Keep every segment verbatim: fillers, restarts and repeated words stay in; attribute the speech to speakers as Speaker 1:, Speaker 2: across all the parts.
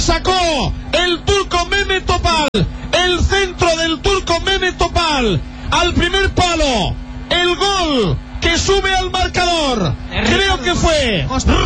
Speaker 1: sacó el turco Mehmet Topal, el centro del turco Mehmet Topal al primer palo, el gol que sube al marcador, creo que fue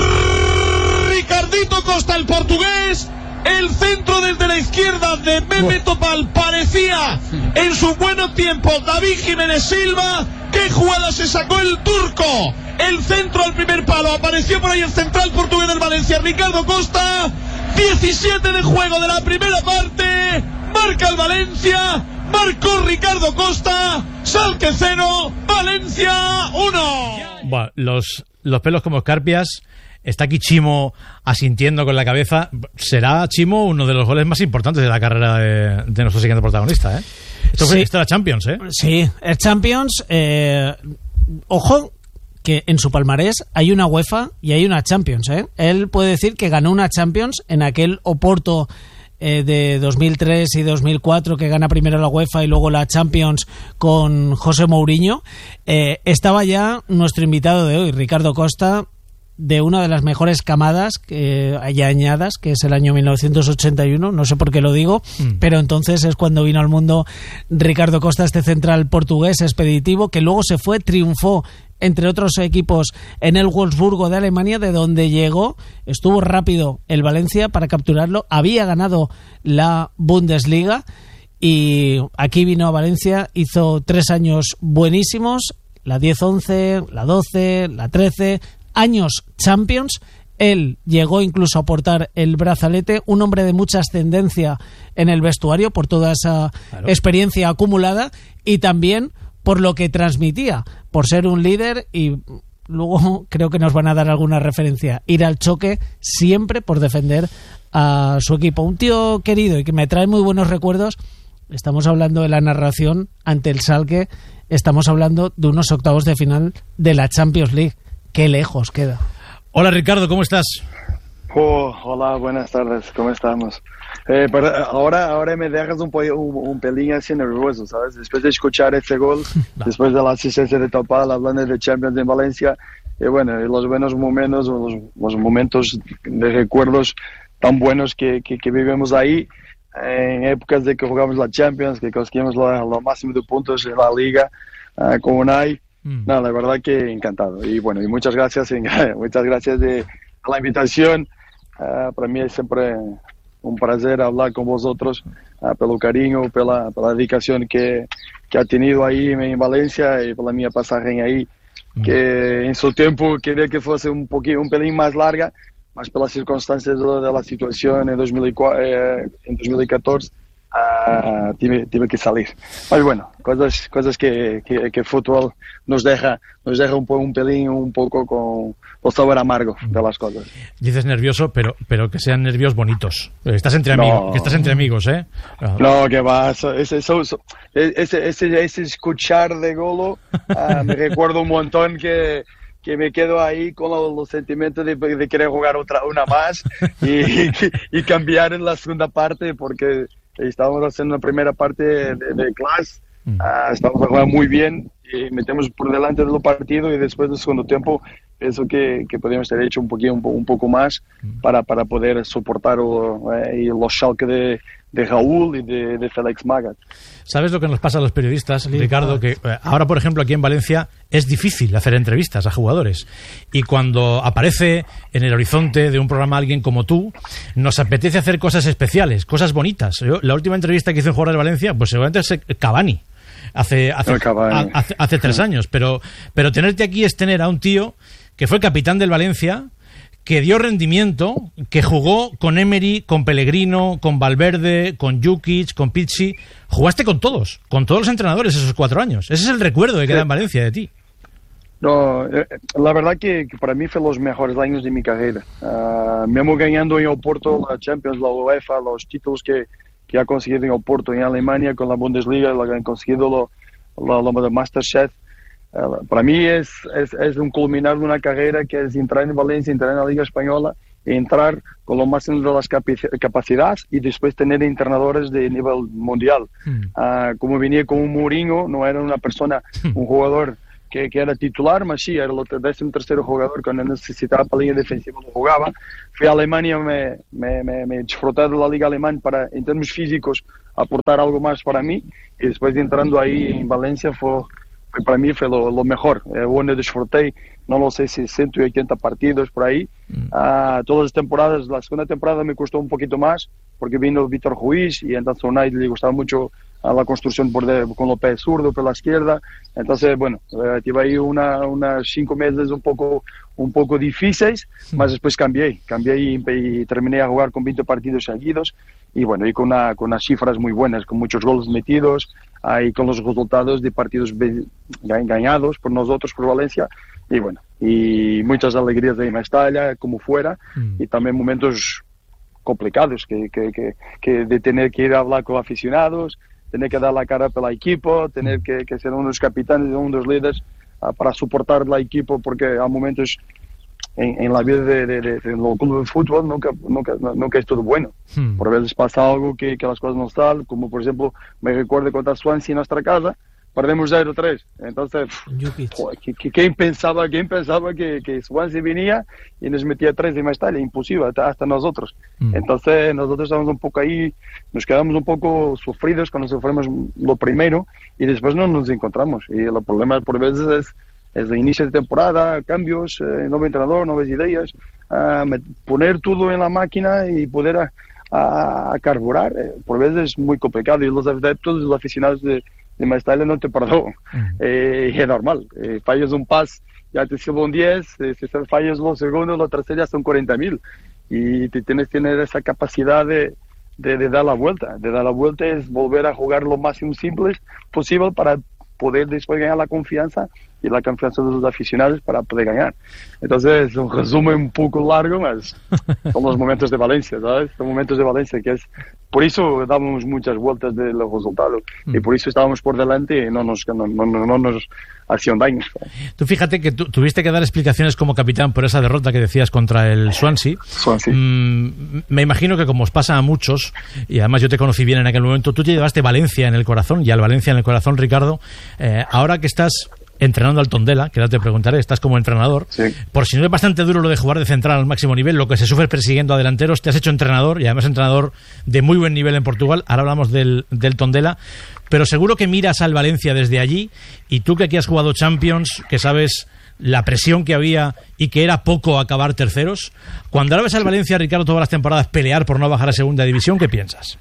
Speaker 1: Ricardito Costa, el portugués. El centro desde la izquierda de Mehmet Topal parecía en su buenos tiempos David Jiménez Silva. ¿Qué jugada se sacó el turco? El centro al primer palo, apareció por ahí el central portugués del Valencia, Ricardo Costa. diecisiete de juego de la primera parte, marca el Valencia, marcó Ricardo Costa. Schalke cero, Valencia uno.
Speaker 2: Bueno, los, los pelos como escarpias. Está aquí Chimo asintiendo con la cabeza. Será, Chimo, uno de los goles más importantes de la carrera de, de nuestro siguiente protagonista, ¿eh? Esto,
Speaker 3: sí.
Speaker 2: esto era Champions, ¿eh?
Speaker 3: Sí, es Champions. Eh, ojo, que en su palmarés hay una UEFA y hay una Champions, ¿eh? Él puede decir que ganó una Champions en aquel Oporto eh, de dos mil tres y dos mil cuatro, que gana primero la UEFA y luego la Champions con José Mourinho. Eh, estaba ya nuestro invitado de hoy, Ricardo Costa, de una de las mejores camadas que hay añadas, que es el año mil novecientos ochenta y uno, no sé por qué lo digo, mm. pero entonces es cuando vino al mundo Ricardo Costa, este central portugués expeditivo, que luego se fue, triunfó entre otros equipos en el Wolfsburgo de Alemania, de donde llegó, estuvo rápido el Valencia para capturarlo, había ganado la Bundesliga y aquí vino a Valencia, hizo tres años buenísimos, la diez once, la doce, la trece, años Champions. Él llegó incluso a portar el brazalete, un hombre de mucha ascendencia en el vestuario por toda esa claro. experiencia acumulada y también por lo que transmitía, por ser un líder, y luego creo que nos van a dar alguna referencia, ir al choque siempre por defender a su equipo. Un tío querido y que me trae muy buenos recuerdos. Estamos hablando de la narración ante el Schalke, estamos hablando de unos octavos de final de la Champions League. Qué lejos queda.
Speaker 2: Hola Ricardo, ¿cómo estás?
Speaker 4: Oh, hola, buenas tardes, ¿cómo estamos? Eh, pero ahora, ahora me dejas un, un, un pelín así nervioso, ¿sabes? Después de escuchar ese gol, no. después de la asistencia de Topal, hablando de Champions en Valencia, y bueno, y los buenos momentos, los, los momentos de recuerdos tan buenos que, que, que vivimos ahí, en épocas de que jugamos la Champions, que conseguimos lo máximo de puntos en la Liga uh, con Unai. Mm. No, la verdad que encantado. Y bueno, y muchas gracias, muchas gracias de a la invitación. Uh, para mí es siempre un placer hablar con vosotros, uh, pelo cariño, pela, pela dedicación que, que ha tenido ahí en Valencia y por la mía pasaje ahí, mm. que en su tiempo quería que fuese un poquito, un pelín más larga, mas pelas circunstancias de, de la situación en, dos mil cuatro, eh, en dos mil catorce Uh, tive, tive que salir. Pero bueno, cosas, cosas que, que, que el fútbol nos deja, nos deja un, po, un pelín, un poco con el sabor amargo de las cosas.
Speaker 2: Dices nervioso, pero, pero que sean nervios bonitos. Estás entre,
Speaker 4: no.
Speaker 2: amigos, que estás entre amigos, ¿eh?
Speaker 4: No, no que va. Eso, ese, eso, ese, ese, ese escuchar de golo uh, me recuerdo un montón que que me quedo ahí con los, los sentimientos de, de querer jugar otra una más y, y, y cambiar en la segunda parte, porque estábamos haciendo la primera parte de, de clase, mm. uh, estábamos jugando muy bien y metemos por delante del partido, y después del segundo tiempo pienso que, que podríamos haber hecho un poquito un, un poco más mm. para, para poder soportar o, eh, los Schalke de, de Raúl y de, de Félix Magath.
Speaker 2: ¿Sabes lo que nos pasa a los periodistas, Ricardo? Que ahora, por ejemplo, aquí en Valencia es difícil hacer entrevistas a jugadores, y cuando aparece en el horizonte de un programa alguien como tú, nos apetece hacer cosas especiales, cosas bonitas. Yo, la última entrevista que hice en jugador de Valencia, pues seguramente es Cavani, hace, hace, Cavani. hace, hace tres años, pero, pero tenerte aquí es tener a un tío que fue capitán del Valencia, que dio rendimiento, que jugó con Emery, con Pellegrino, con Valverde, con Jukic, con Pizzi. Jugaste con todos, con todos los entrenadores esos cuatro años. Ese es el recuerdo que queda en Valencia de ti.
Speaker 4: No, la verdad que, que para mí fue los mejores años de mi carrera. Uh, mesmo ganando en Oporto la Champions, la UEFA, los títulos que, que ha conseguido en Oporto, en Alemania, con la Bundesliga, lo que han conseguido lo, lo, lo de Masterchef. Uh, para mí es, es, es un culminar de una carrera que es entrar en Valencia, entrar en la Liga Española, entrar con lo máximo de las capacidades y después tener entrenadores de nivel mundial. Mm. Uh, como venía con un Mourinho, no era una persona, un jugador que, que era titular, mas sí, era el décimo tercero jugador cuando necesitaba para la línea defensiva lo jugaba. Fui a Alemania, me, me, me, me disfruté de la liga alemana para, en términos físicos, aportar algo más para mí, y después de entrando ahí en Valencia fue, fue para mí fue lo, lo mejor. Eh, bueno, disfruté, no lo sé si ciento ochenta partidos por ahí. Mm. Uh, todas las temporadas, la segunda temporada me costó un poquito más, porque vino Víctor Ruiz, y entonces a Unai le gustaba mucho a la construcción por de, con los pies zurdos por la izquierda. Entonces, bueno, eh, tuve ahí una, unas cinco meses un poco, un poco difíciles, sí. Mas después cambié, cambié y, y terminé a jugar con veinte partidos seguidos, y bueno, y con, una, con unas cifras muy buenas, con muchos goles metidos, ahí con los resultados de partidos ganados por nosotros, por Valencia, y bueno, y muchas alegrías de Mestalla, como fuera, mm. y también momentos complicados, que, que, que, que de tener que ir a hablar con aficionados, tener que dar la cara para el equipo, tener que, que ser unos capitanes, unos líderes uh, para soportar el equipo, porque hay momentos en, en la vida de, de, de, de los clubes de fútbol nunca, nunca, nunca es todo bueno. Hmm. Por veces pasa algo que, que las cosas no están, como por ejemplo, me recuerdo contra Swansea en nuestra casa, perdemos cero tres. Entonces, joder, ¿quién pensaba, quién pensaba que, que Swansea venía y nos metía tres de Mestalla? Imposible, hasta, hasta nosotros. Mm. Entonces, nosotros estamos un poco ahí, nos quedamos un poco sufridos cuando sufrimos lo primero y después no nos encontramos. Y el problema por veces es, es el inicio de temporada, cambios, eh, nuevo entrenador, nuevas ideas, uh, poner todo en la máquina y poder a, a, a carburar. Eh, por veces es muy complicado y los adeptos, los aficionados de de Mestalla no te perdó, mm. eh, es normal, eh, fallas un pas, ya te sirve un diez, eh, si fallas los segundos, los terceros ya son cuarenta mil, y te tienes que tener esa capacidad de, de, de dar la vuelta, de dar la vuelta es volver a jugar lo máximo simple posible para poder después ganar la confianza y la confianza de los aficionados para poder ganar. Entonces, es un resumen un poco largo, mas son los momentos de Valencia, ¿sabes? Son momentos de Valencia que es... Por eso dábamos muchas vueltas de los resultados mm. y por eso estábamos por delante y no nos, no, no, no nos hacían daño.
Speaker 2: Tú fíjate que tu, tuviste que dar explicaciones como capitán por esa derrota que decías contra el Swansea.
Speaker 4: Swansea.
Speaker 2: Mm, me imagino que como os pasa a muchos, y además yo te conocí bien en aquel momento, tú te llevaste Valencia en el corazón, y al Valencia en el corazón, Ricardo. Eh, ahora que estás entrenando al Tondela, que ahora te preguntaré, estás como entrenador,
Speaker 4: sí.
Speaker 2: Por si no es bastante duro lo de jugar de central al máximo nivel, lo que se sufre persiguiendo a delanteros, te has hecho entrenador, y además entrenador de muy buen nivel en Portugal. Ahora hablamos del, del Tondela, pero seguro que miras al Valencia desde allí, y tú que aquí has jugado Champions, que sabes la presión que había y que era poco acabar terceros, cuando ahora ves al Valencia, Ricardo, todas las temporadas pelear por no bajar a segunda división, ¿qué piensas?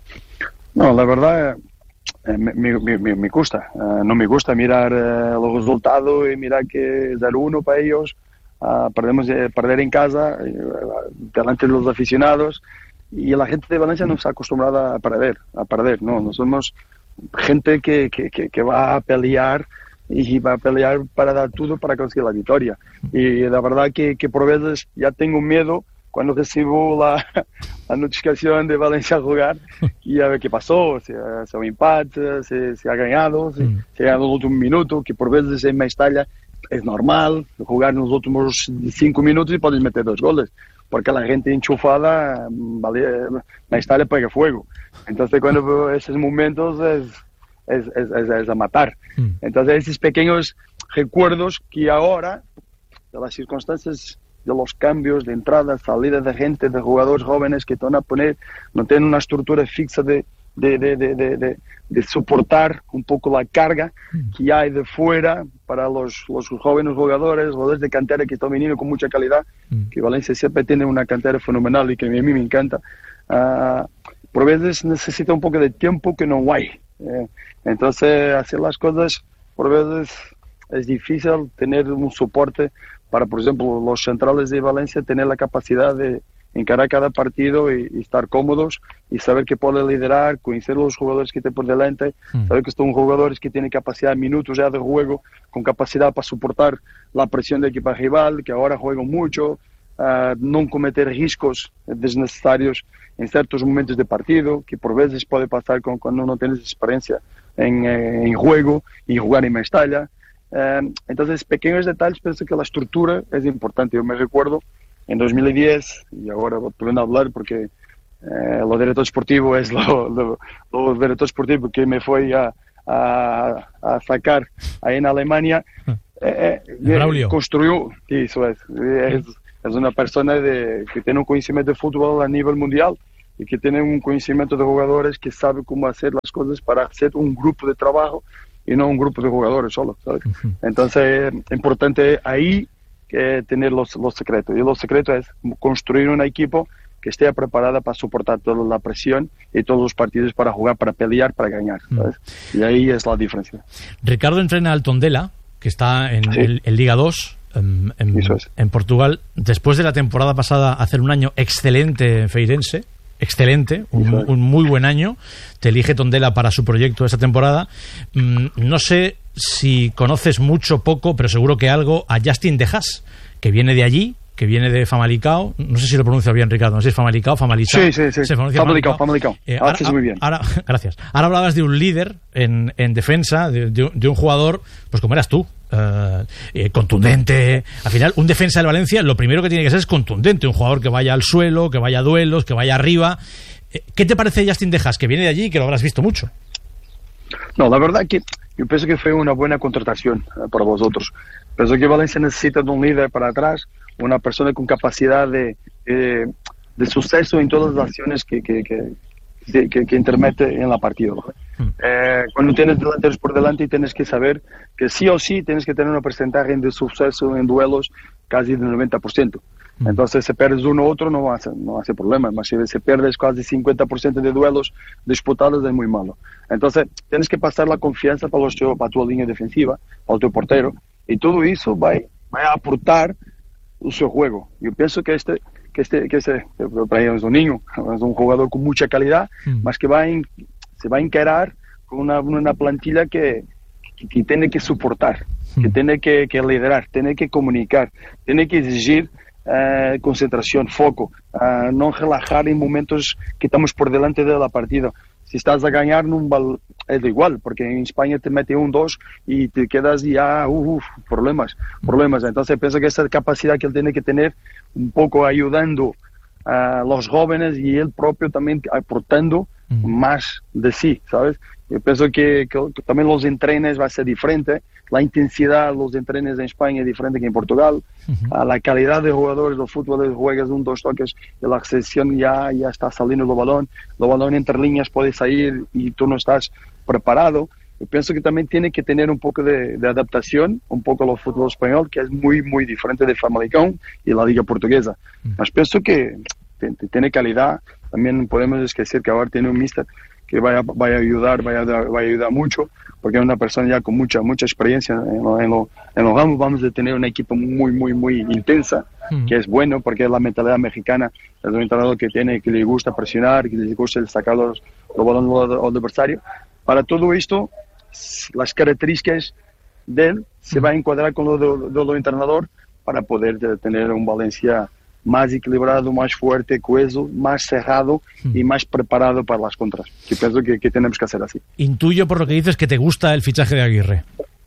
Speaker 4: No, la verdad... Eh, me, me, me, me gusta, uh, no me gusta mirar uh, los resultados y mirar que cero uno para ellos, uh, perdemos, eh, perder en casa, uh, delante de los aficionados, y la gente de Valencia no está acostumbrada a perder, a perder, no, no somos gente que, que, que, que va a pelear y va a pelear para dar todo para conseguir la victoria, y la verdad que, que por veces ya tengo miedo cuando recibo la, la notificación de Valencia a jugar y a ver qué pasó, si ha un empate, si, si ha ganado, si, mm. si ha ganado en el último minuto, que por veces en Mestalla es normal jugar en los últimos cinco minutos y puedes meter dos goles, porque la gente enchufada, vale, Mestalla pega fuego. Entonces cuando veo esos momentos es, es, es, es, es a matar. Mm. Entonces esos pequeños recuerdos que ahora, de las circunstancias, de los cambios de entrada, salida de gente, de jugadores jóvenes que van a poner, no tienen una estructura fixa de, de, de, de, de, de, de soportar un poco la carga que hay de fuera para los, los jóvenes jugadores, jugadores de cantera que están viniendo con mucha calidad, que Valencia siempre tiene una cantera fenomenal y que a mí me encanta. Uh, por veces necesita un poco de tiempo que no hay. Eh, entonces, hacer las cosas, por veces es difícil tener un soporte para, por ejemplo, los centrales de Valencia tener la capacidad de encarar cada partido y, y estar cómodos y saber que puede liderar, conocer los jugadores que están por delante, mm. saber que son jugadores que tienen capacidad, minutos ya de juego, con capacidad para soportar la presión del equipo rival, que ahora juegan mucho, uh, no cometer riscos desnecesarios en ciertos momentos de partido, que por veces puede pasar con, cuando no tienes experiencia en, eh, en juego y jugar en Mestalla. Um, entonces, pequeños detalles, pienso que la estructura es importante. Yo me recuerdo en dos mil diez, y ahora pueden hablar porque eh, lo director esportivo es lo, lo, lo director esportivo que me fue a, a, a sacar ahí en Alemania, eh, eh, construyó, eso es, es, es una persona de, que tiene un conocimiento de fútbol a nivel mundial y que tiene un conocimiento de jugadores que sabe cómo hacer las cosas para hacer un grupo de trabajo y no un grupo de jugadores solo, ¿sabes? Uh-huh. Entonces es importante ahí que tener los, los secretos, y los secretos es construir un equipo que esté preparada para soportar toda la presión y todos los partidos para jugar, para pelear, para ganar, ¿sabes? Mm. Y ahí es la diferencia.
Speaker 2: Ricardo entrena al Tondela, que está en, sí. el, en Liga dos, en, en, es. en Portugal. Después de la temporada pasada hacer un año excelente en Feirense, excelente, un, un muy buen año, te elige Tondela para su proyecto esta temporada. Mm, no sé si conoces mucho o poco, pero seguro que algo, a Justin De Haas, que viene de allí, que viene de Famalicão, no sé si lo pronuncio bien, Ricardo, no sé si es Famalicão, Famalicão.
Speaker 4: Sí, sí, sí. Famalicão, Famalicão.
Speaker 2: Eh, ahora,
Speaker 4: muy bien.
Speaker 2: Ahora, gracias. Ahora hablabas de un líder en, en defensa, de, de, de un jugador, pues como eras tú, eh, eh, contundente. Al final, un defensa del Valencia, lo primero que tiene que ser es contundente, un jugador que vaya al suelo, que vaya a duelos, que vaya arriba. Eh, ¿Qué te parece Justin De Haas, que viene de allí y que lo habrás visto mucho?
Speaker 4: No, la verdad que yo pienso que fue una buena contratación eh, para vosotros. Pienso que Valencia necesita de un líder para atrás, una persona con capacidad de, de, de suceso en todas las acciones que, que, que, que, que intermete en la partida. Mm. Eh, cuando tienes delanteros por delante tienes que saber que sí o sí tienes que tener un porcentaje de suceso en duelos casi del noventa por ciento. Mm. Entonces, si pierdes uno u otro no hace, no hace problema, mas si, si pierdes casi cincuenta por ciento de duelos disputados es muy malo. Entonces, tienes que pasar la confianza para, los, para tu línea defensiva, para tu portero, y todo eso va, va a aportar su juego. Yo pienso que este, que este, que este, es un niño, es un jugador con mucha calidad, mm. más que va en, se va a encarar con una, una plantilla que, que, que tiene que soportar, mm. que tiene que, que liderar, tiene que comunicar, tiene que exigir uh, concentración, foco, uh, no relajar en momentos que estamos por delante de la partida. Si estás a ganar num bal es de igual, porque en España te mete un dos y te quedas ya, uh, uh, problemas, problemas. Entonces pienso que esa capacidad que él tiene que tener, un poco ayudando a los jóvenes y él propio también aportando mm. más de sí, ¿sabes? Yo pienso que, que, que también los entrenes va a ser diferente, la intensidad de los entrenes en España es diferente que en Portugal, uh-huh. la calidad de jugadores del fútbol, juegas un, dos toques y la accesión ya, ya está saliendo del balón, el balón entre líneas puede salir y tú no estás preparado. Yo pienso que también tiene que tener un poco de, de adaptación, un poco al fútbol español, que es muy, muy diferente de Famalicão y la liga portuguesa. Uh-huh. Mas pienso que tiene calidad, también podemos esquecer que ahora tiene un míster que vaya, vaya a ayudar, vaya, vaya a ayudar mucho, porque es una persona ya con mucha mucha experiencia en lo, en lo, en los ramos. Vamos a tener una equipo muy, muy, muy intensa, mm. que es bueno, porque es la mentalidad mexicana, es un entrenador que tiene, que le gusta presionar, que le gusta sacar los, los balones al adversario. Para todo esto, las características de él se mm. va a encuadrar con lo del de, de entrenador para poder tener un Valencia más equilibrado, más fuerte, coeso, más cerrado mm. y más preparado para las contras. Que pienso que, que tenemos que hacer así.
Speaker 2: Intuyo por lo que dices que te gusta el fichaje de Aguirre.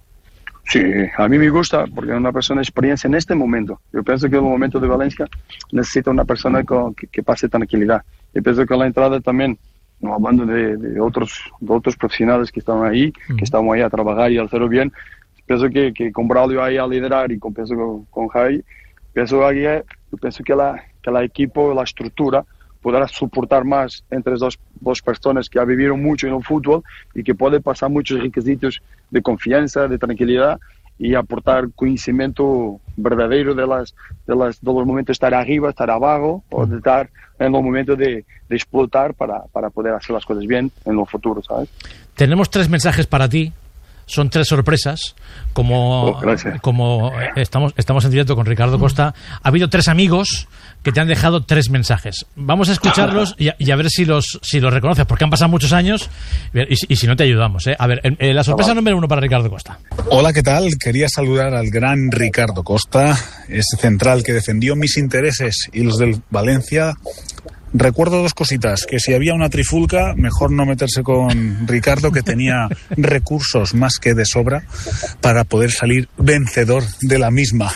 Speaker 4: Sí, a mí me gusta porque es una persona de experiencia en este momento. Yo pienso que en el momento de Valencia necesita una persona con, que, que pase tranquilidad. Yo pienso que la entrada también, no hablando de, de, otros, de otros profesionales que están ahí, mm. que estamos ahí a trabajar y a hacerlo bien, pienso que, que con Braulio ahí a liderar y con, pienso con, con Javi, pienso que yo pienso que la, que la equipo, la estructura podrá soportar más entre dos, dos personas que han vivido mucho en el fútbol y que pueden pasar muchos requisitos de confianza, de tranquilidad y aportar conocimiento verdadero de, las, de, las, de los momentos de estar arriba, estar abajo o de estar en los momentos de, de explotar para, para poder hacer las cosas bien en el futuro, ¿sabes?
Speaker 2: Tenemos tres mensajes para ti. Son tres sorpresas, como,
Speaker 4: oh,
Speaker 2: como estamos, estamos en directo con Ricardo Costa. Ha habido tres amigos que te han dejado tres mensajes. Vamos a escucharlos y a, y a ver si los, si los reconoces, porque han pasado muchos años y, y si no te ayudamos. ¿eh? A ver, eh, la sorpresa oh, número uno para Ricardo Costa.
Speaker 5: Hola, ¿qué tal? Quería saludar al gran Ricardo Costa, ese central que defendió mis intereses y los del Valencia. Recuerdo dos cositas, que si había una trifulca, mejor no meterse con Ricardo, que tenía recursos más que de sobra para poder salir vencedor de la misma.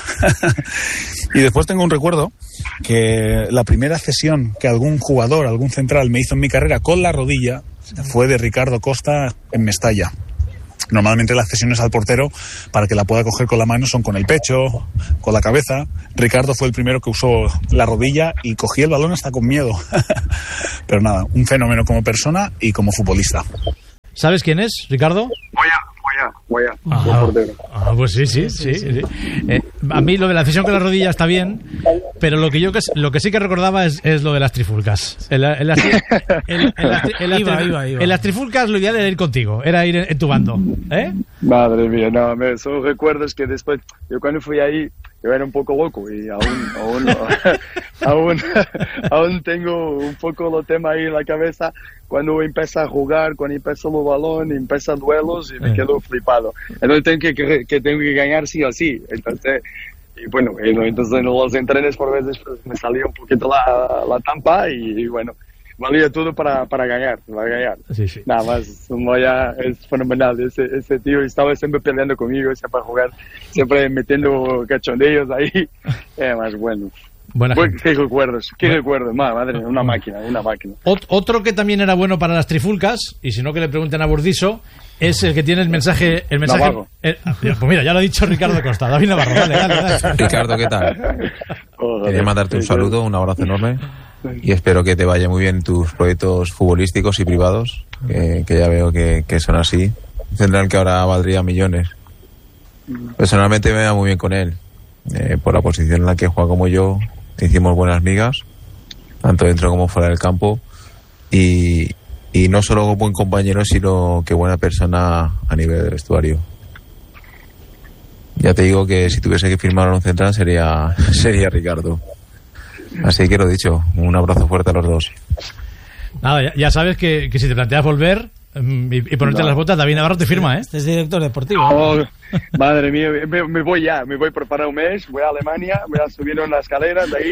Speaker 5: Y después tengo un recuerdo, que la primera cesión que algún jugador, algún central me hizo en mi carrera con la rodilla, fue de Ricardo Costa en Mestalla. Normalmente las cesiones al portero, para que la pueda coger con la mano, son con el pecho, con la cabeza. Ricardo fue el primero que usó la rodilla y cogía el balón hasta con miedo. Pero nada, un fenómeno como persona y como futbolista.
Speaker 2: ¿Sabes quién es, Ricardo?
Speaker 4: Goya, Goya,
Speaker 2: Ah,
Speaker 4: Goya, portero.
Speaker 2: ah, pues sí, sí, sí. sí, sí. Eh, a mí lo de la cesión con la rodilla está bien, pero lo que yo que, lo que sí que recordaba es, es lo de las trifulcas. En, la, en, las, en, en, en, las, en, las,
Speaker 3: Iba, iba, iba.
Speaker 2: en las trifulcas lo ideal era ir contigo, era ir en, en tu bando. ¿Eh?
Speaker 4: Madre mía, no, me, son recuerdos que después, yo cuando fui ahí, yo era un poco loco y aún, aún, aún, aún tengo un poco los temas ahí en la cabeza cuando empieza a jugar, cuando empieza los balones, empiezan duelos y me quedo flipado. Entonces tengo que, que, que tengo que ganar sí o sí. Entonces, y bueno, y entonces en los entrenos por veces pues, me salía un poquito la, la tampa y, y bueno, valía todo para, para ganar, para ganar.
Speaker 2: Sí, sí.
Speaker 4: Nada más, Moya es fenomenal. Ese, ese tío estaba siempre peleando conmigo, siempre para jugar, siempre metiendo cachondeos ahí. Eh, más bueno.
Speaker 2: Buena
Speaker 4: Buen,
Speaker 2: gente.
Speaker 4: qué recuerdos, qué recuerdos, madre, una máquina, una máquina.
Speaker 2: Ot- otro que también era bueno para las trifulcas, y si no que le pregunten a Burdiso, es el que tiene el mensaje... El mensaje
Speaker 4: Navarro.
Speaker 2: el- pues mira, ya lo ha dicho Ricardo Costa. David Navarro, dale, dale, dale.
Speaker 6: Ricardo, ¿qué tal?
Speaker 4: Joder,
Speaker 6: Quería mandarte un
Speaker 4: sí,
Speaker 6: saludo, un abrazo enorme y espero que te vaya muy bien en tus proyectos futbolísticos y privados, que, que ya veo que, que son así. Tendrán que ahora valdría millones. Personalmente me va muy bien con él, eh, por la posición en la que juega como yo. Hicimos buenas migas, tanto dentro como fuera del campo, y, y no solo buen compañero, sino que buena persona a nivel de vestuario. Ya te digo que si tuviese que firmar a un central sería, sería Ricardo. Así que lo dicho, un abrazo fuerte a los dos.
Speaker 2: Nada, ya, ya sabes que, que si te planteas volver mm, y, y ponerte
Speaker 4: No.
Speaker 2: las botas, David Navarro te firma, ¿eh?
Speaker 3: Este es director deportivo.
Speaker 4: Oh, madre mía, me, me voy ya, me voy a preparar un mes, voy a Alemania, voy a subir unas escaleras de ahí,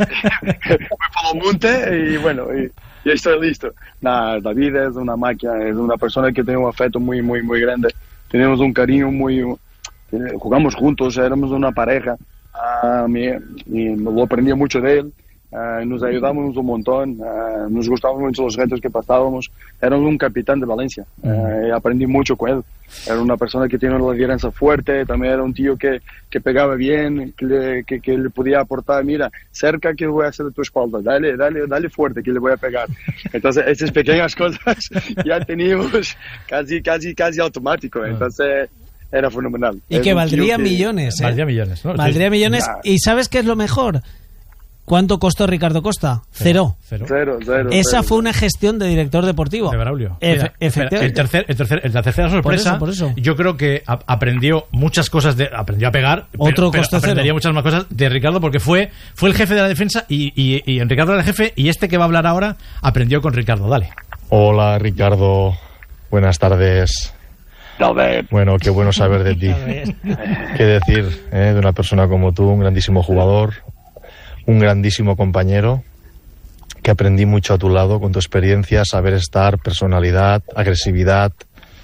Speaker 4: voy por el monte y bueno, y, y estoy listo. Nah, David es una máquina, es una persona que tiene un afecto muy, muy, muy grande. Tenemos un cariño muy... Jugamos juntos, éramos una pareja, uh, me, y lo aprendí mucho de él. Uh, nos ayudamos un montón, uh, nos gustaban mucho los retos que pasábamos. Era un capitán de Valencia, uh, y aprendí mucho con él. Era una persona que tiene una lideranza fuerte, también era un tío que, que pegaba bien, que le, que, que le podía aportar, mira, cerca que voy a hacer de tu espalda, dale, dale, dale fuerte que le voy a pegar. Entonces esas pequeñas cosas ya teníamos casi, casi, casi automático. Entonces era fenomenal.
Speaker 3: Y
Speaker 4: Es
Speaker 3: que
Speaker 4: un
Speaker 3: valdría
Speaker 4: tío que-
Speaker 3: millones, ¿eh?
Speaker 2: Valdría millones, ¿no?
Speaker 3: Valdría
Speaker 2: Sí.
Speaker 3: millones.
Speaker 4: Nah.
Speaker 3: ¿Y sabes qué es lo mejor? ¿Cuánto costó Ricardo Costa? Cero.
Speaker 2: Cero.
Speaker 4: Cero, cero.
Speaker 3: Esa
Speaker 4: cero.
Speaker 3: fue una gestión de director deportivo.
Speaker 2: De Braulio.
Speaker 3: Efe-
Speaker 2: Mira, espera,
Speaker 3: efectivamente.
Speaker 2: el tercer, el tercer, el- la tercera sorpresa,
Speaker 3: Por eso, por eso.
Speaker 2: yo creo que a- aprendió muchas cosas, de, aprendió a pegar, pero-
Speaker 3: Otro
Speaker 2: pero
Speaker 3: coste
Speaker 2: aprendería
Speaker 3: cero.
Speaker 2: muchas más cosas de Ricardo porque fue, fue el jefe de la defensa y, y, y en Ricardo era el jefe y este que va a hablar ahora aprendió con Ricardo. Dale.
Speaker 7: Hola Ricardo, buenas tardes.
Speaker 4: David.
Speaker 7: Bueno, qué bueno saber de ti. Qué decir eh, de una persona como tú, un grandísimo jugador, un grandísimo compañero, que aprendí mucho a tu lado con tu experiencia, saber estar, personalidad, agresividad.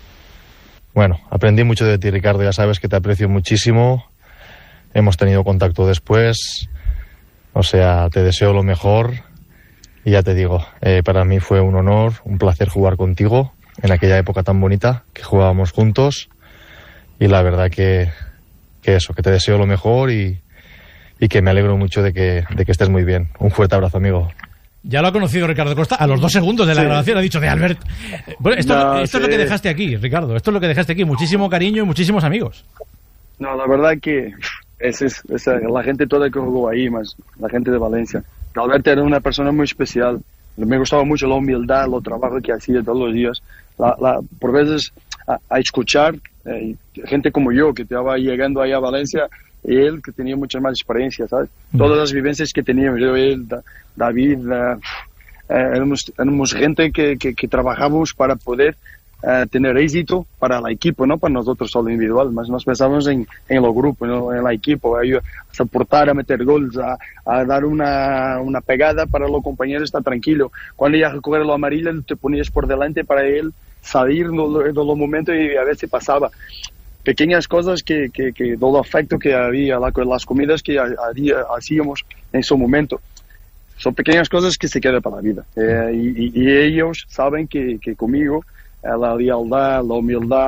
Speaker 7: Bueno, aprendí mucho de ti, Ricardo, ya sabes que te aprecio muchísimo. Hemos tenido contacto después, o sea, te deseo lo mejor. Y ya te digo, eh, para mí fue un honor, un placer jugar contigo en aquella época tan bonita que jugábamos juntos. Y la verdad que, que eso, que te deseo lo mejor y, y que me alegro mucho de que, de que estés muy bien. Un fuerte abrazo, amigo.
Speaker 2: Ya lo ha conocido Ricardo Costa a los dos segundos de la
Speaker 4: Sí.
Speaker 2: grabación. Ha dicho de Albert. Eh, Bueno, esto,
Speaker 4: No,
Speaker 2: esto es lo
Speaker 4: sí.
Speaker 2: que dejaste aquí, Ricardo. Esto es lo que dejaste aquí. Muchísimo cariño y muchísimos amigos.
Speaker 4: No, la verdad que ese es, esa, la gente toda que jugó ahí, más la gente de Valencia. Alberto era una persona muy especial. Me gustaba mucho la humildad, los trabajos que hacía todos los días. La, la, por veces a, a escuchar eh, gente como yo que estaba llegando ahí a Valencia, y él que tenía mucha más experiencia, ¿sabes? Mm. Todas las vivencias que teníamos, yo, él, da, David, uh, eh, éramos, éramos gente que, que, que trabajábamos para poder Uh, tener éxito para el equipo, no para nosotros solo individual, mas nos pensamos en, en el grupo, ¿no? En el equipo, a, a soportar, a meter goles, a, a dar una, una pegada para los compañeros estar tranquilo. Cuando iba a recoger lo amarillo, te ponías por delante para él salir de los momentos y a veces pasaba. Pequeñas cosas que, que, que todo afecto que había, la, las comidas que había, hacíamos en su momento. Son pequeñas cosas que se quedan para la vida. Eh, y, y, y ellos saben que, que conmigo la lealtad, la humildad,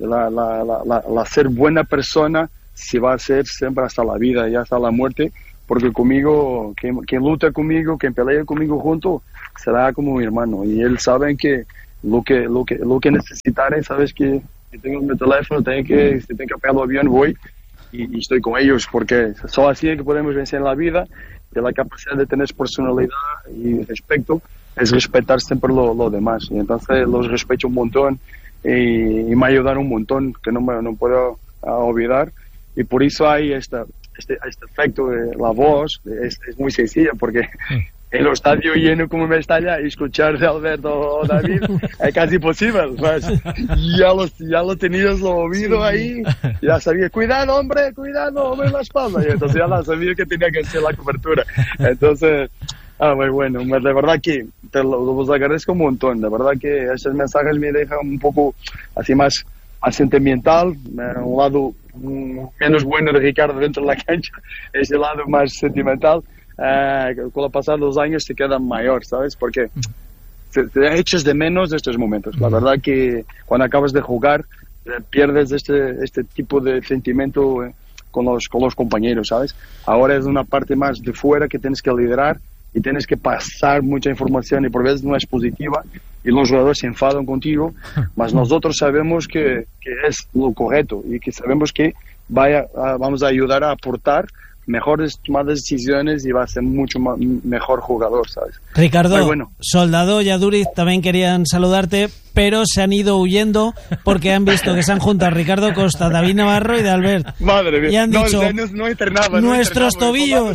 Speaker 4: la, la, la, la, la ser buena persona se va a hacer siempre hasta la vida y hasta la muerte, porque conmigo, quien, quien lucha conmigo, quien pelea conmigo junto, será como mi hermano, y él sabe que lo que, lo que, lo que necesitaré, sabes que si tengo mi teléfono, tengo que, si tengo que pegar el avión, voy y, y estoy con ellos, porque solo así es que podemos vencer en la vida, y la capacidad de tener personalidad y respeto es respetar siempre lo, lo demás, y entonces los respeto un montón y, y me ayudaron un montón, que no me no puedo uh, olvidar, y por eso hay esta, este, este efecto de la voz, es, es muy sencilla, porque en el estadio lleno como me está allá, escuchar de Alberto o David es casi imposible, pues, ya lo, ya lo tenías lo oído ahí, ya sabía, cuidado hombre, cuidado, hombre en la espalda, y entonces ya la sabía que tenía que hacer la cobertura, entonces, ah, muy bueno, de verdad que te lo, los agradezco un montón, de verdad que esos mensajes me dejan un poco así más, más sentimental, un lado menos bueno de Ricardo dentro de la cancha, ese lado más sentimental, uh, con el pasar de los años se queda mayor, ¿sabes? Porque te, te echas de menos estos momentos. La verdad que cuando acabas de jugar eh, pierdes este, este tipo de sentimiento eh, con, los, con los compañeros, ¿sabes? Ahora es una parte más de fuera que tienes que liderar y tienes que pasar mucha información y por veces no es positiva y los jugadores se enfadan contigo, mas nosotros sabemos que, que es lo correcto y que sabemos que vaya a, vamos a ayudar a aportar mejores tomadas de decisiones y va a ser mucho más, mejor jugador, ¿sabes?
Speaker 3: Ricardo,
Speaker 4: Ay, bueno.
Speaker 3: Soldado y Aduriz también querían saludarte, pero se han ido huyendo porque han visto que se han juntado Ricardo Costa, David Navarro y de Albert.
Speaker 4: Madre mía.
Speaker 3: Y han
Speaker 4: no,
Speaker 3: dicho,
Speaker 4: no, no entrenaba,
Speaker 3: nuestros
Speaker 4: no entrenaba,
Speaker 3: tobillos.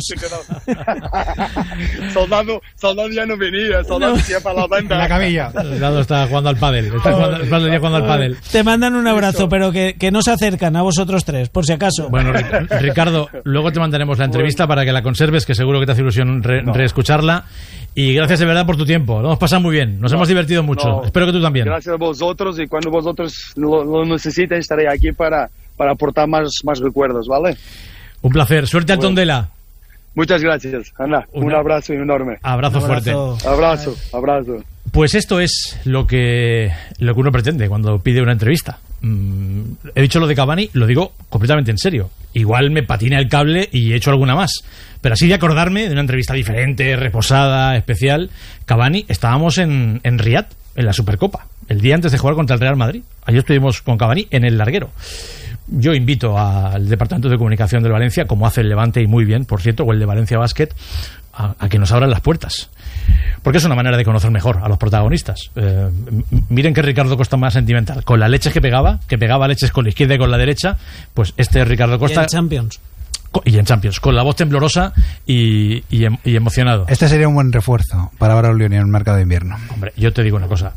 Speaker 4: Soldado, soldado ya no venía, Soldado
Speaker 3: No.
Speaker 4: se iba para la banda.
Speaker 8: En la camilla.
Speaker 2: El lado está jugando al pádel. Está jugando, el Pablo está jugando al pádel.
Speaker 3: Te mandan un abrazo, pero que, que no se acercan a vosotros tres, por si acaso.
Speaker 2: Bueno, Ri- Ricardo, luego te mandaremos la entrevista para que la conserves, que seguro que te hace ilusión re-
Speaker 4: No.
Speaker 2: reescucharla. Y gracias de verdad por tu tiempo. Lo hemos pasado muy bien. Nos
Speaker 4: No,
Speaker 2: hemos divertido mucho.
Speaker 4: no.
Speaker 2: Espero que tú también.
Speaker 4: Gracias a vosotros y cuando vosotros lo, lo necesiten estaré aquí para, para aportar más, más recuerdos, ¿vale?
Speaker 2: Un placer. Suerte al
Speaker 4: Bueno.
Speaker 2: Tondela.
Speaker 4: Muchas gracias, Ana. Un
Speaker 2: Una-
Speaker 4: abrazo enorme.
Speaker 2: Abrazo,
Speaker 3: Un
Speaker 2: fuerte.
Speaker 3: abrazo.
Speaker 4: Abrazo, abrazo.
Speaker 2: Pues esto es lo que, lo que uno pretende cuando pide una entrevista. Mm, he dicho lo de Cavani, lo digo completamente en serio. Igual me patina el cable y he hecho alguna más. Pero así de acordarme de una entrevista diferente, reposada, especial. Cavani, estábamos en, en Riad, en la Supercopa, el día antes de jugar contra el Real Madrid. Allí estuvimos con Cavani en el larguero. Yo invito al Departamento de Comunicación del Valencia, como hace el Levante y muy bien, por cierto, o el de Valencia Basket, a, a que nos abran las puertas. Porque es una manera de conocer mejor a los protagonistas. Eh, m- miren que Ricardo Costa más sentimental. Con las leches que pegaba, que pegaba leches con la izquierda y con la derecha, pues este es Ricardo
Speaker 3: Y
Speaker 2: Costa.
Speaker 3: en Champions.
Speaker 2: co- Y en Champions, con la voz temblorosa y, y, em- y emocionado.
Speaker 8: Este sería un buen refuerzo para Braulio en el mercado de invierno.
Speaker 2: Hombre, yo te digo una cosa.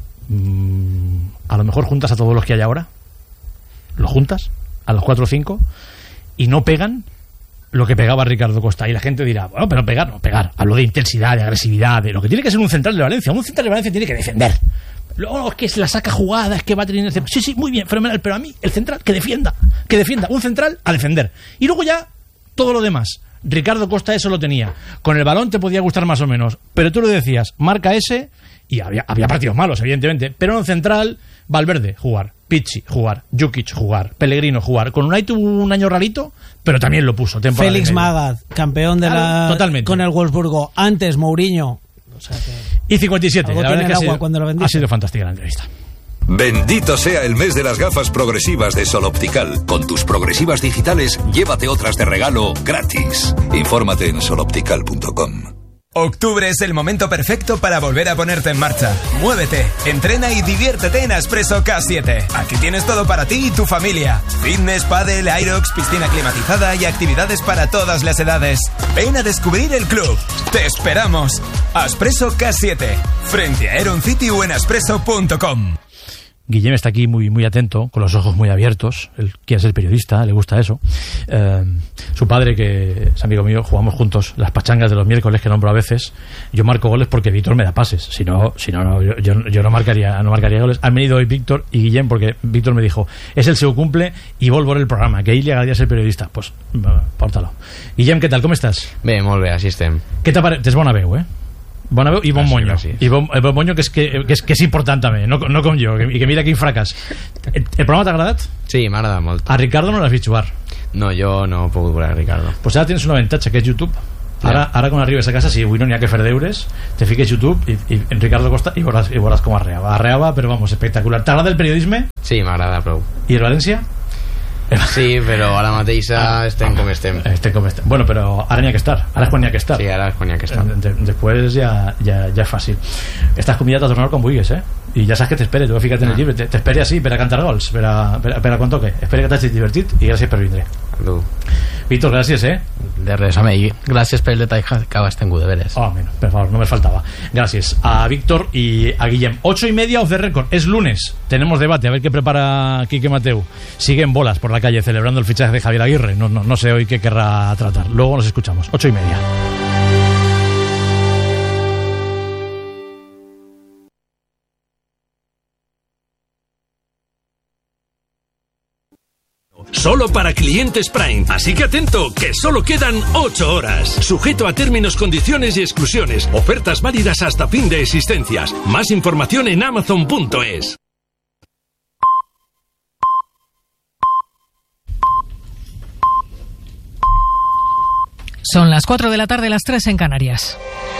Speaker 2: Mm, a lo mejor juntas a todos los que hay ahora, los juntas, a los cuatro o cinco, y no pegan lo que pegaba Ricardo Costa. Y la gente dirá, bueno, pero pegar, no, pegar. Hablo de intensidad, de agresividad, de lo que tiene que ser un central de Valencia. Un central de Valencia tiene que defender. Luego es que se la saca jugada, es que va a tener... Sí, sí, muy bien, fenomenal. Pero a mí, el central, que defienda. Que defienda. Un central a defender. Y luego ya, todo lo demás. Ricardo Costa eso lo tenía. Con el balón te podía gustar más o menos. Pero tú lo decías, marca ese... Y había, había partidos malos, evidentemente. Pero en un central, Valverde, jugar. Pichi, jugar. Jukic, jugar. Pellegrino, jugar. Con Unai tuvo un año rarito, pero también lo puso. temporada
Speaker 3: Félix
Speaker 2: y media.
Speaker 3: Magath, campeón de
Speaker 2: Claro,
Speaker 3: la
Speaker 2: totalmente.
Speaker 3: con el Wolfsburgo. Antes Mourinho. O sea que
Speaker 2: Y cincuenta y siete.
Speaker 3: Algo
Speaker 2: La verdad
Speaker 3: tiene
Speaker 2: es que
Speaker 3: el
Speaker 2: ha
Speaker 3: agua
Speaker 2: sido,
Speaker 3: cuando lo bendice.
Speaker 2: ha sido fantástica la entrevista.
Speaker 9: Bendito sea el mes de las gafas progresivas de Sol Optical. Con tus progresivas digitales, llévate otras de regalo gratis. Infórmate en sol optical punto com.
Speaker 10: Octubre es el momento perfecto para volver a ponerte en marcha. Muévete, entrena y diviértete en Aspresso K siete. Aquí tienes todo para ti y tu familia. Fitness, pádel, Aerox, piscina climatizada y actividades para todas las edades. Ven a descubrir el club. ¡Te esperamos! Aspresso K siete. Frente a Aeron City o en aspresso punto com.
Speaker 2: Guillem está aquí muy muy atento, con los ojos muy abiertos. Él quiere ser periodista, le gusta eso. Eh, su padre, que es amigo mío, jugamos juntos las pachangas de los miércoles que nombro a veces. Yo marco goles porque Víctor me da pases. Si no, si no, no yo, yo, yo no marcaría no marcaría goles. Han venido hoy Víctor y Guillem porque Víctor me dijo, es el seu cumple y vol veure el programa, que ahí le agradaria ser periodista. Pues, pórtalo. Guillem, què tal? Com estàs?
Speaker 11: Bé, molt bé, així estem.
Speaker 2: Què t'ha paregut? Tens bona veu, eh? Bonabeu i bon Moño. I bon, el bon Moño, que és, que, que, és, que és important també, no, no com jo, i que mira quin fracàs. El, el programa t'ha agradat?
Speaker 11: Sí, m'ha agradat molt.
Speaker 2: A Ricardo no l'has vist jugar?
Speaker 11: No, jo no he pogut veure a Ricardo.
Speaker 2: Pues ara tens un avantatge, que és YouTube. Ara, ara quan arribes a casa, si avui no n'hi ha que fer deures, te fiques YouTube i, i en Ricardo Costa i veuràs, i veuràs com arreava. Arreava, però vamos, espectacular. T'agrada el periodisme?
Speaker 11: Sí, m'agrada prou.
Speaker 2: I el València?
Speaker 11: Sí, però ara mateix ah, estem ah, com estem.
Speaker 2: Estem com estem. Bueno, però ara n'hi ha que estar. Ara és quan n'hi ha que estar.
Speaker 11: Sí, ara és quan n'hi ha que estar.
Speaker 2: De, després ja, ja, ja és fàcil. Estàs convidat a tornar quan vulguis, eh? I ja saps que t'espere, tu fica't en el llibre. T'espere així per a cantar gols, per a, per a, per a quan toque. Espero que t'hagis divertit i gràcies per vindre.
Speaker 11: Tu.
Speaker 2: Víctor, gràcies, eh?
Speaker 12: De res, home, i gràcies pel detall que has tingut, de veres.
Speaker 2: Oh, bueno, per favor, no me faltaba. Gracias a Víctor y a Guillem. Ocho y media, off the record. Es lunes, tenemos debate, a ver qué prepara Quique Mateu. Siguen bolas por la calle celebrando el fichaje de Javier Aguirre. No, no, no sé hoy qué querrá tratar. Luego nos escuchamos. Ocho y media.
Speaker 13: Solo para clientes Prime, así que atento, que solo quedan ocho horas. Sujeto a términos, condiciones y exclusiones. Ofertas válidas hasta fin de existencias. Más información en amazon punto es.
Speaker 14: Son las cuatro de la tarde, las tres en Canarias.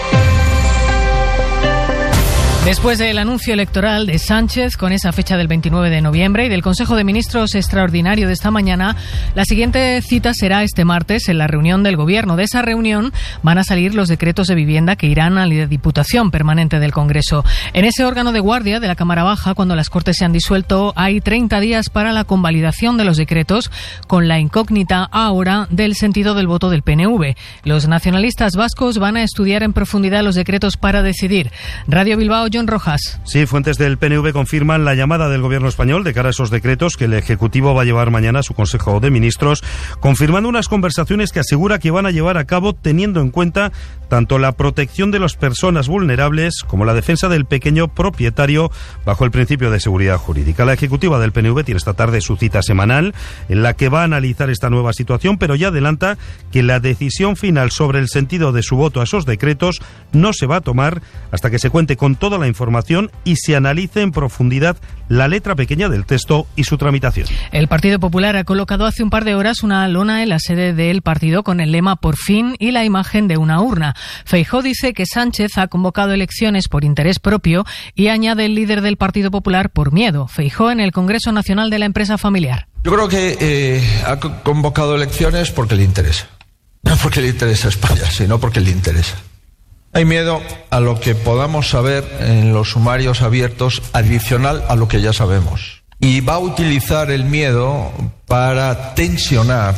Speaker 14: Después del anuncio electoral de Sánchez con esa fecha del veintinueve de noviembre y del Consejo de Ministros extraordinario de esta mañana, la siguiente cita será este martes en la reunión del Gobierno. De esa reunión van a salir los decretos de vivienda que irán a la Diputación Permanente del Congreso. En ese órgano de guardia de la Cámara Baja, cuando las Cortes se han disuelto, hay treinta días para la convalidación de los decretos, con la incógnita ahora del sentido del voto del P N V. Los nacionalistas vascos van a estudiar en profundidad los decretos para decidir. Radio Bilbao, John Rojas.
Speaker 15: Sí, fuentes del P N V confirman la llamada del Gobierno español de cara a esos decretos que el Ejecutivo va a llevar mañana a su Consejo de Ministros, confirmando unas conversaciones que asegura que van a llevar a cabo teniendo en cuenta tanto la protección de las personas vulnerables como la defensa del pequeño propietario bajo el principio de seguridad jurídica. La ejecutiva del P N V tiene esta tarde su cita semanal en la que va a analizar esta nueva situación, pero ya adelanta que la decisión final sobre el sentido de su voto a esos decretos no se va a tomar hasta que se cuente con toda la información y se analice en profundidad la letra pequeña del texto y su tramitación.
Speaker 14: El Partido Popular ha colocado hace un par de horas una lona en la sede del partido con el lema "Por fin" y la imagen de una urna. Feijóo dice que Sánchez ha convocado elecciones por interés propio y añade el líder del Partido Popular por miedo. Feijóo en el Congreso Nacional de la Empresa Familiar.
Speaker 16: Yo creo que eh, ha convocado elecciones porque le interesa. No porque le interesa a España, sino porque le interesa. Hay miedo a lo que podamos saber en los sumarios abiertos adicional a lo que ya sabemos. Y va a utilizar el miedo para tensionar,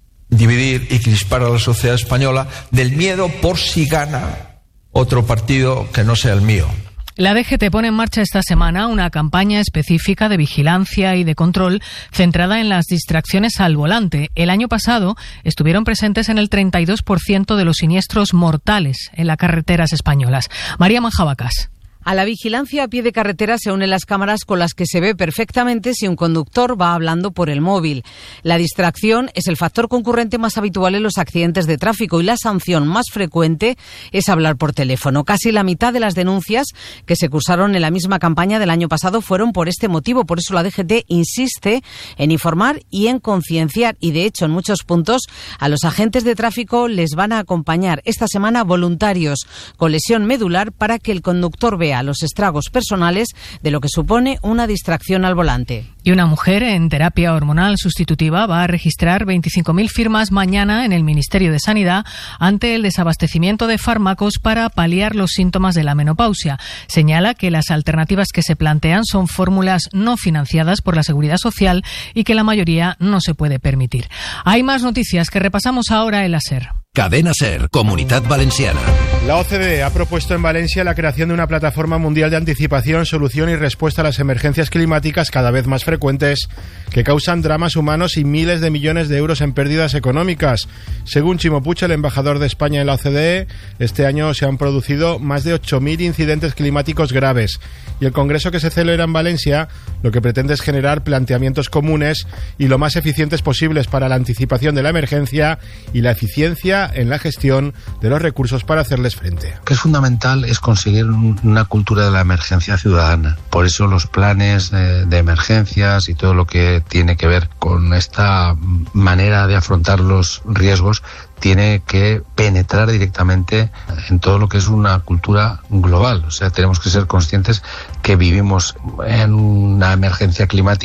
Speaker 16: dividir y crispar a la sociedad española, del miedo por si gana otro partido que no sea el mío.
Speaker 14: La D G T pone en marcha esta semana una campaña específica de vigilancia y de control centrada en las distracciones al volante. El año pasado estuvieron presentes en el treinta y dos por ciento de los siniestros mortales en las carreteras españolas. María Manjabacas.
Speaker 17: A la vigilancia a pie de carretera se unen las cámaras con las que se ve perfectamente si un conductor va hablando por el móvil. La distracción es el factor concurrente más habitual en los accidentes de tráfico y la sanción más frecuente es hablar por teléfono. Casi la mitad de las denuncias que se cursaron en la misma campaña del año pasado fueron por este motivo. Por eso la D G T insiste en informar y en concienciar y, de hecho, en muchos puntos a los agentes de tráfico les van a acompañar esta semana voluntarios con lesión medular para que el conductor vea los estragos personales de lo que supone una distracción al volante.
Speaker 14: Y una mujer en terapia hormonal sustitutiva va a registrar veinticinco mil firmas mañana en el Ministerio de Sanidad ante el desabastecimiento de fármacos para paliar los síntomas de la menopausia. Señala que las alternativas que se plantean son fórmulas no financiadas por la Seguridad Social y que la mayoría no se puede permitir. Hay más noticias que repasamos ahora en la SER.
Speaker 9: Cadena SER, Comunidad Valenciana.
Speaker 18: La O C D E ha propuesto en Valencia la creación de una plataforma mundial de anticipación, solución y respuesta a las emergencias climáticas cada vez más frecuentes que causan dramas humanos y miles de millones de euros en pérdidas económicas. Según Chimo Puig, el embajador de España en la O C D E, este año se han producido más de ocho mil incidentes climáticos graves y el congreso que se celebra en Valencia lo que pretende es generar planteamientos comunes y lo más eficientes posibles para la anticipación de la emergencia y la eficiencia eficacia en la gestión de los recursos para hacerles frente.
Speaker 19: Lo que es fundamental es conseguir una cultura de la emergencia ciudadana. Por eso los planes de, de emergencias y todo lo que tiene que ver con esta manera de afrontar los riesgos tiene que penetrar directamente en todo lo que es una cultura global. O sea, tenemos que ser conscientes que vivimos en una emergencia climática